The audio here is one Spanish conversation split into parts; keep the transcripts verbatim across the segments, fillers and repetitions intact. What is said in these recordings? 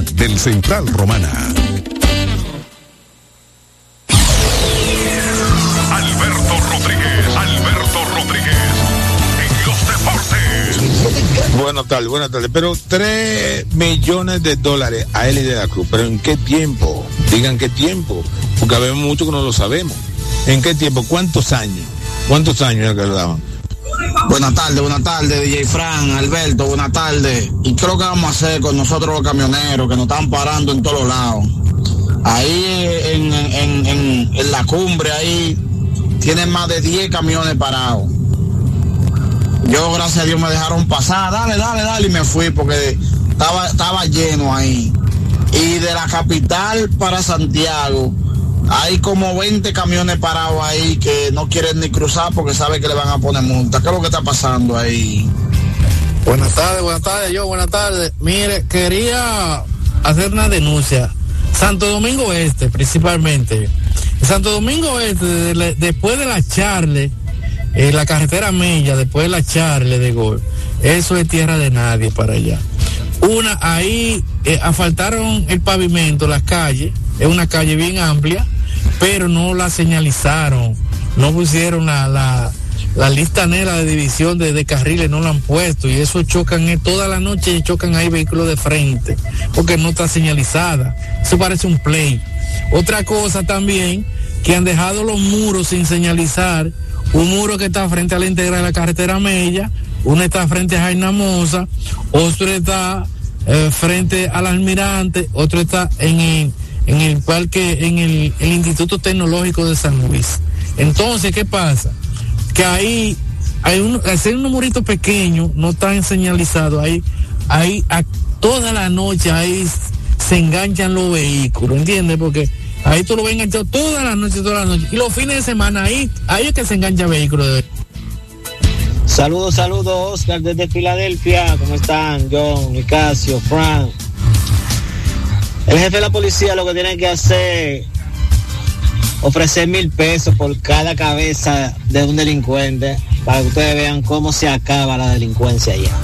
del Central Romana. Alberto Rodríguez, Alberto Rodríguez, en los deportes. Buenas tardes, buenas tardes. Pero tres millones de dólares a Eli de la Cruz. ¿Pero en qué tiempo? Digan qué tiempo. Porque vemos mucho que no lo sabemos. ¿En qué tiempo? ¿Cuántos años? ¿Cuántos años ya que le daban? Buenas tardes, buenas tardes, D J Fran, Alberto, buenas tardes. ¿Y qué es lo que vamos a hacer con nosotros los camioneros que nos están parando en todos lados? Ahí en, en, en, en la cumbre, ahí tienen más de diez camiones parados. Yo, gracias a Dios, me dejaron pasar, dale, dale, dale, y me fui porque estaba, estaba lleno ahí. Y de la capital para Santiago, hay como veinte camiones parados ahí que no quieren ni cruzar porque saben que le van a poner multa. ¿Qué es lo que está pasando ahí? Buenas tardes, buenas tardes, yo, buenas tardes. Mire, quería hacer una denuncia. Santo Domingo Este, principalmente. Santo Domingo Este, de la, después de la Charle, eh, la carretera Mella, después de la Charle de Gol, eso es tierra de nadie para allá. Una, ahí eh, asfaltaron el pavimento, las calles, es una calle bien amplia, pero no la señalizaron, no pusieron la, la, la lista negra de división de, de carriles, no la han puesto, y eso chocan eh, toda la noche, chocan ahí vehículos de frente, porque no está señalizada, eso parece un play. Otra cosa también, que han dejado los muros sin señalizar, un muro que está frente a la integral de la carretera Mella, uno está frente a Jaina Moza, otro está eh, frente al Almirante, otro está en el, en el parque, en el, el Instituto Tecnológico de San Luis. Entonces, ¿qué pasa? Que ahí hay un, al ser unos muritos pequeños, no están señalizados, ahí, ahí a toda la noche ahí se enganchan los vehículos, ¿entiendes? Porque ahí tú lo ves enganchado toda la noche, toda la noche. Y los fines de semana ahí, ahí es que se engancha vehículos de... Saludos, saludos, Oscar, desde Filadelfia. ¿Cómo están? John, Nicasio, Frank. El jefe de la policía lo que tiene que hacer, ofrecer mil pesos por cada cabeza de un delincuente, para que ustedes vean cómo se acaba la delincuencia allá.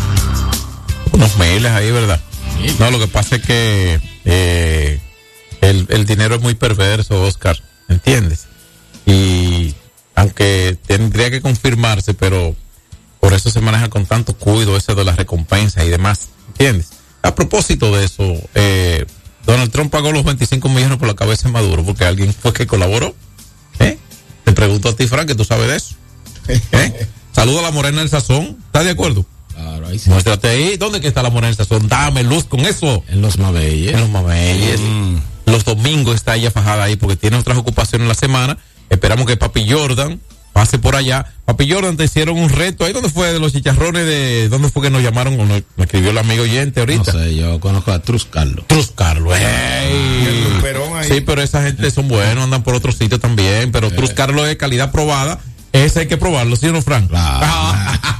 Unos miles ahí, ¿verdad? Sí. No, lo que pasa es que eh, el, el dinero es muy perverso, Oscar, ¿entiendes? Y aunque tendría que confirmarse, pero por eso se maneja con tanto cuidado eso de las recompensas y demás, ¿entiendes? A propósito de eso, eh, Donald Trump pagó los veinticinco millones por la cabeza de Maduro porque alguien fue que colaboró. ¿Eh? Te pregunto a ti, Frank, que tú sabes de eso. ¿Eh? Saluda a la morena del sazón, ¿estás de acuerdo? Claro, ahí sí. Muéstrate ahí, ¿dónde que está la morena del sazón? Dame luz con eso. En los Mabeyes. En los Mabeyes. Mm. Los domingos está ella fajada ahí porque tiene otras ocupaciones en la semana. Esperamos que Papi Jordan pase por allá. Papi Jordan, te hicieron un reto. ¿Ahí dónde fue de los chicharrones de... ¿Dónde fue que nos llamaron? O nos, me escribió el amigo oyente ahorita. No sé, yo conozco a Trus Carlos. Trus Carlos, ey. Sí, pero esa gente son buenos, andan por otros sitios también. Pero eh. Trus Carlos es calidad probada. Ese hay que probarlo, ¿sí o no, Frank? Claro.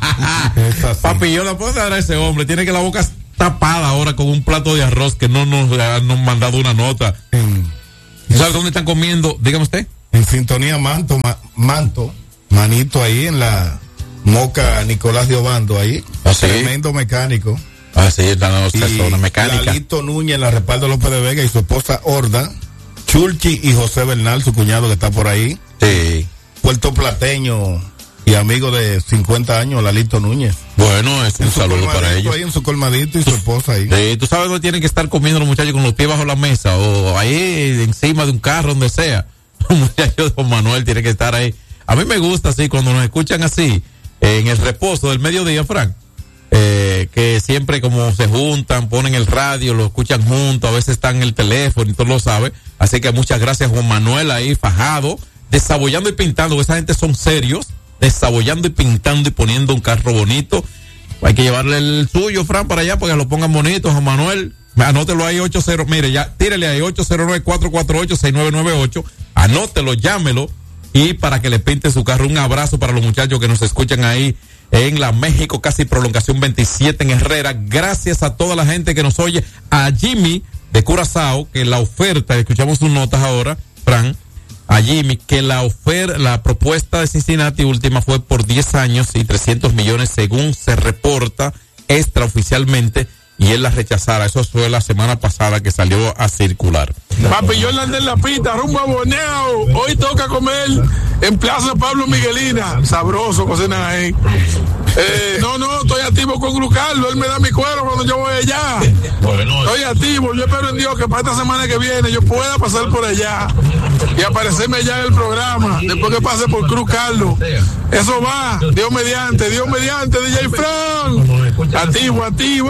Papi Jordan, ¿puedes dar a ese hombre? Tiene que la boca tapada ahora con un plato de arroz que no nos han mandado una nota. En, ¿Sabes dónde están comiendo? Dígame usted. En Sintonía Manto, ma, Manto, manito ahí en la Moca Nicolás de Obando ahí. ¿Ah, sí? Tremendo mecánico. Ah, sí, la zona mecánica. Lalito Núñez en la Respaldo López de Vega y su esposa Horda, Chulchi y José Bernal, su cuñado que está por ahí. Sí. Puerto Plateño y amigo de cincuenta años, Lalito Núñez. Bueno, es un saludo para ellos. Ahí en su colmadito y su esposa ahí. Sí, tú sabes dónde tienen que estar comiendo los muchachos, con los pies bajo la mesa o ahí encima de un carro, donde sea. Los muchachos de Juan Manuel tienen que estar ahí. A mí me gusta así, cuando nos escuchan así, eh, en el reposo del mediodía, Frank, eh, que siempre como se juntan, ponen el radio, lo escuchan juntos, a veces están en el teléfono y tú lo sabes. Así que muchas gracias, Juan Manuel, ahí fajado, desabollando y pintando, esa gente son serios, desabollando y pintando y poniendo un carro bonito. Hay que llevarle el suyo, Fran, para allá, para que lo pongan bonito, Juan Manuel. Anótelo ahí, ochenta, mire, ya, tírele ahí, ocho cero nueve, cuatro cuatro ocho, seis nueve nueve ocho. Anótelo, llámelo, y para que le pinte su carro. Un abrazo para los muchachos que nos escuchan ahí en la México, casi prolongación veintisiete en Herrera. Gracias a toda la gente que nos oye. A Jimmy de Curazao, que la oferta, escuchamos sus notas ahora, Fran, a Jimmy, que la oferta, la propuesta de Cincinnati última fue por diez años y trescientos millones según se reporta extraoficialmente, y él la rechazara. Eso fue la semana pasada que salió a circular. Papi, yo andé en la pista, rumbo a Bonao. Hoy toca comer en Plaza Pablo Miguelina. Sabroso, cocinan ahí. Eh, no, no, estoy activo con Grucardo. Él me da mi cuero cuando yo voy allá. Estoy activo. Yo espero en Dios que para esta semana que viene yo pueda pasar por allá y aparecerme allá en el programa. Después que pase por Cruz Carlos. Eso va. Dios mediante, Dios mediante, D J Fran. Activo, activo.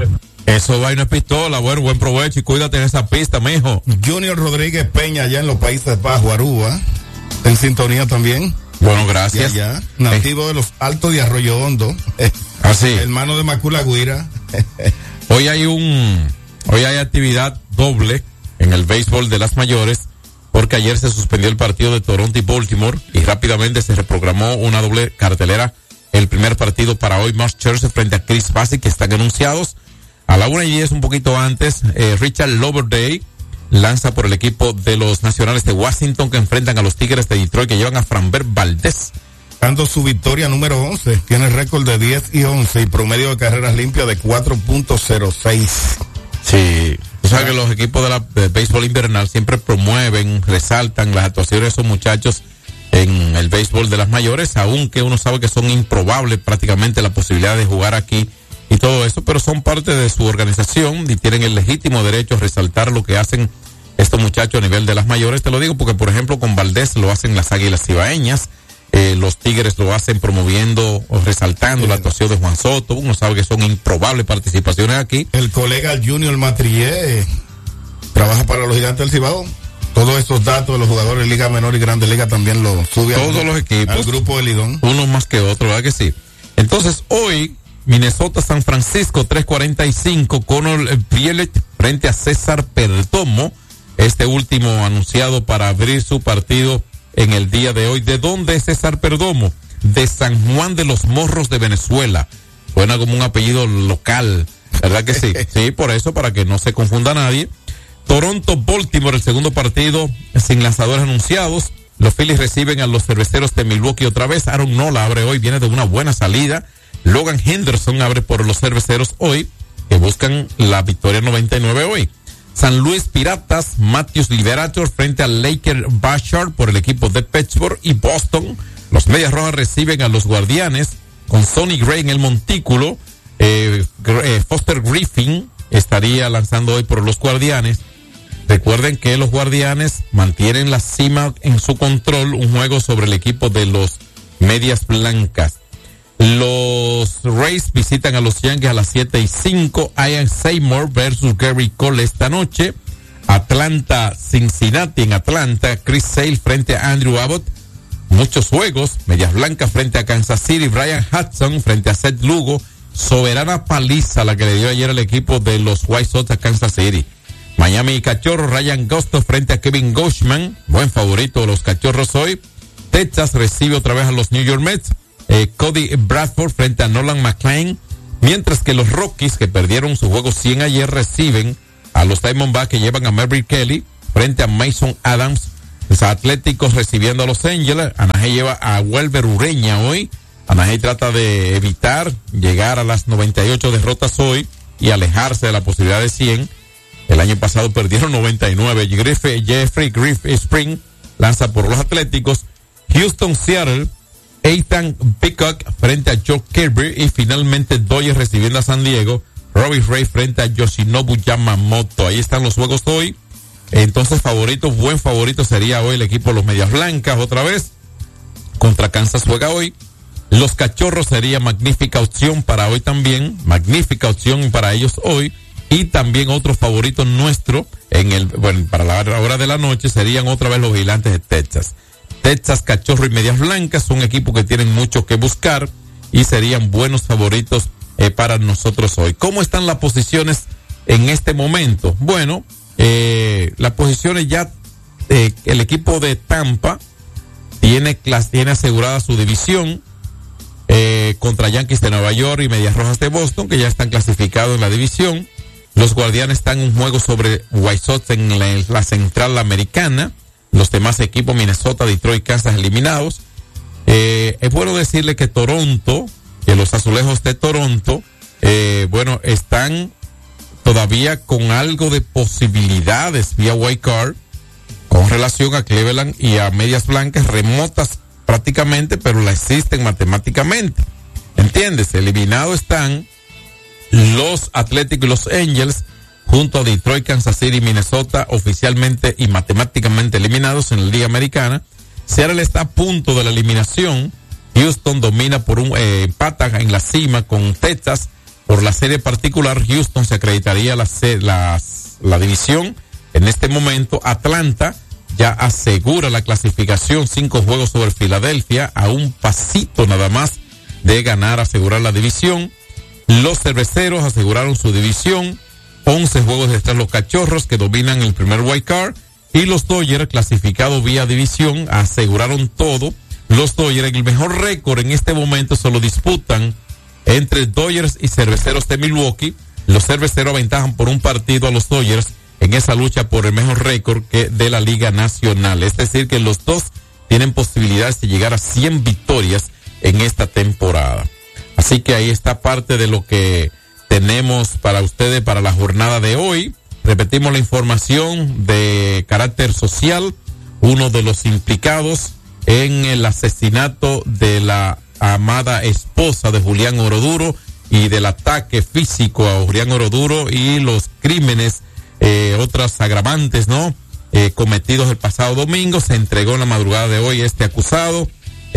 Eso va y no es pistola. Bueno, buen provecho y cuídate en esa pista, mijo. Junior Rodríguez Peña, allá en los Países Bajos, Aruba, en sintonía también. Bueno, gracias. Y allá, nativo eh. de los Altos de Arroyo Hondo. Así. Hermano de Macula Guira. Hoy hay un, hoy hay actividad doble en el béisbol de las mayores, porque ayer se suspendió el partido de Toronto y Baltimore y rápidamente se reprogramó una doble cartelera. El primer partido para hoy, Max Scherzer frente a Chris Bassitt, que están anunciados. A la una y diez, un poquito antes, eh, Richard Loverday lanza por el equipo de los Nacionales de Washington, que enfrentan a los Tigres de Detroit, que llevan a Framber Valdez. Dando su victoria número once, tiene récord de diez y once y promedio de carreras limpias de cuatro punto cero seis. Sí, o sea que los equipos de la de béisbol invernal siempre promueven, resaltan las actuaciones de esos muchachos en el béisbol de las mayores, aunque uno sabe que son improbables prácticamente la posibilidad de jugar aquí y todo eso, pero son parte de su organización y tienen el legítimo derecho a resaltar lo que hacen estos muchachos a nivel de las mayores. Te lo digo porque, por ejemplo, con Valdés lo hacen las Águilas Cibaeñas, eh, los Tigres lo hacen promoviendo o resaltando la actuación de Juan Soto. Uno sabe que son improbables participaciones aquí. El colega Junior Matrillé eh, trabaja para los Gigantes del Cibao. Todos estos datos de los jugadores de Liga Menor y Grande Liga también los sube todos al, los equipos, al grupo de Lidón. Unos más que otros, ¿verdad que sí? Entonces, hoy Minnesota San Francisco tres cuarenta y cinco, Connor Bielet frente a César Perdomo, este último anunciado para abrir su partido en el día de hoy. ¿De dónde es César Perdomo? De San Juan de los Morros de Venezuela. Suena como un apellido local, ¿verdad que sí? Sí, por eso, para que no se confunda nadie. Toronto Baltimore, el segundo partido sin lanzadores anunciados. Los Phillies reciben a los Cerveceros de Milwaukee otra vez. Aaron Nola abre hoy, viene de una buena salida. Logan Henderson abre por los Cerveceros hoy, que buscan la victoria noventa y nueve hoy. San Luis Piratas, Matthews Liberator frente al Laker Bashard por el equipo de Pittsburgh. Y Boston, los Medias Rojas reciben a los Guardianes con Sonny Gray en el montículo. Eh, eh, Foster Griffin estaría lanzando hoy por los Guardianes. Recuerden que los Guardianes mantienen la cima en su control, un juego sobre el equipo de los Medias Blancas. Los Rays visitan a los Yankees a las siete y cinco. Ian Seymour versus Gary Cole esta noche. Atlanta, Cincinnati en Atlanta. Chris Sale frente a Andrew Abbott. Muchos juegos. Medias Blancas frente a Kansas City. Brian Hudson frente a Seth Lugo. Soberana paliza la que le dio ayer el equipo de los White Sox a Kansas City. Miami y Cachorros, Ryan Gosto frente a Kevin Goshman. Buen favorito de los Cachorros hoy. Texas recibe otra vez a los New York Mets. Eh, Cody Bradford frente a Nolan McLean, mientras que los Rockies, que perdieron su juego cien ayer, reciben a los Diamondbacks, que llevan a Maverick Kelly frente a Mason Adams. Los Atléticos recibiendo a los Angels. Anaheim lleva a Welber Ureña hoy. Anaheim trata de evitar llegar a las noventa y ocho derrotas hoy y alejarse de la posibilidad de cien. El año pasado perdieron noventa y nueve. Griff, Jeffrey Griff Spring lanza por los Atléticos. Houston, Seattle, Ethan Peacock frente a Joe Kirby, y finalmente Dodgers recibiendo a San Diego, Robbie Ray frente a Yoshinobu Yamamoto. Ahí están los juegos hoy. Entonces, favorito, buen favorito sería hoy el equipo de los Medias Blancas otra vez. Contra Kansas juega hoy. Los Cachorros sería magnífica opción para hoy también, magnífica opción para ellos hoy. Y también otro favorito nuestro en el, bueno, para la hora de la noche serían otra vez los Gigantes de Texas. Texas, Cachorro y Medias Blancas son equipos que tienen mucho que buscar y serían buenos favoritos eh, para nosotros hoy. ¿Cómo están las posiciones en este momento? Bueno, eh, las posiciones ya, eh, el equipo de Tampa tiene, tiene asegurada su división eh, contra Yankees de Nueva York y Medias Rojas de Boston, que ya están clasificados en la división. Los Guardianes están en un juego sobre White Sox en la, la Central Americana. Los demás equipos, Minnesota, Detroit, Kansas, eliminados. Eh, es bueno decirle que Toronto, que los Azulejos de Toronto, eh, bueno, están todavía con algo de posibilidades vía wild card con relación a Cleveland y a Medias Blancas, remotas prácticamente, pero la existen matemáticamente. ¿Entiendes? Eliminados están los Athletics y los Angels, junto a Detroit, Kansas City y Minnesota, oficialmente y matemáticamente eliminados en la Liga Americana. Seattle está a punto de la eliminación. Houston domina por un eh, empata en la cima con Texas. Por la serie particular, Houston se acreditaría la, la, la división. En este momento, Atlanta ya asegura la clasificación, cinco juegos sobre Filadelfia, a un pasito nada más de ganar, asegurar la división. Los Cerveceros aseguraron su división, once juegos detrás los Cachorros, que dominan el primer wild card, y los Dodgers, clasificados vía división, aseguraron todo. Los Dodgers, el mejor récord en este momento, se lo disputan entre Dodgers y Cerveceros de Milwaukee. Los Cerveceros aventajan por un partido a los Dodgers en esa lucha por el mejor récord que de la Liga Nacional. Es decir, que los dos tienen posibilidades de llegar a cien victorias en esta temporada. Así que ahí está parte de lo que tenemos para ustedes para la jornada de hoy. Repetimos la información de carácter social. Uno de los implicados en el asesinato de la amada esposa de Julián Oroduro y del ataque físico a Julián Oroduro y los crímenes, eh, otras agravantes, ¿no? Eh, cometidos el pasado domingo. Se entregó en la madrugada de hoy este acusado.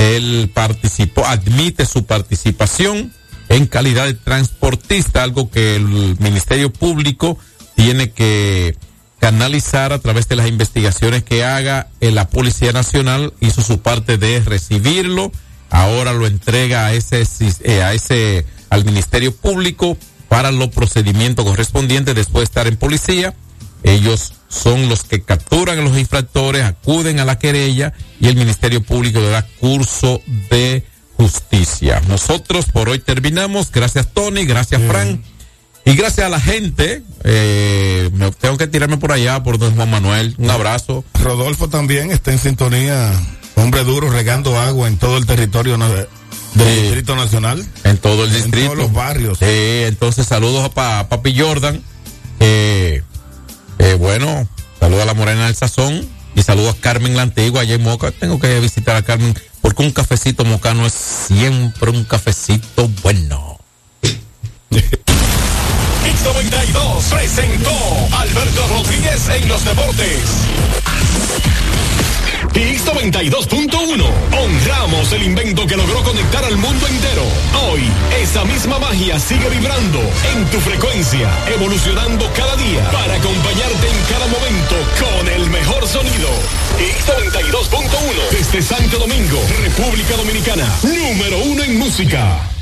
Él participó, admite su participación en calidad de transportista, algo que el Ministerio Público tiene que canalizar a través de las investigaciones que haga en la Policía Nacional. Hizo su parte de recibirlo, ahora lo entrega a ese, eh, a ese, al Ministerio Público para los procedimientos correspondientes después de estar en policía. Ellos son los que capturan a los infractores, acuden a la querella y el Ministerio Público le da curso de justicia. Nosotros por hoy terminamos. Gracias, Tony, gracias, sí. Frank, y gracias a la gente. Eh, me, tengo que tirarme por allá por don Juan Manuel. Un abrazo. Rodolfo también está en sintonía, hombre duro, regando agua en todo el territorio del sí. Distrito Nacional. En todo el distrito. En todos los barrios. Sí, entonces saludos a, pa, a Papi Jordan. Eh, eh, bueno, saludos a la Morena del Sazón y saludos a Carmen la Antigua allá en Moca. Tengo que visitar a Carmen porque un cafecito mocano es siempre un cafecito bueno. X noventa y dos presentó Alberto Rodríguez en los deportes. X noventa y dos punto uno. Honramos el invento que logró conectar al mundo entero. Hoy, esa misma magia sigue vibrando en tu frecuencia, evolucionando cada día para acompañarte en cada momento con el mejor sonido. X noventa y dos punto uno. Desde Santo Domingo, República Dominicana. Número uno en música.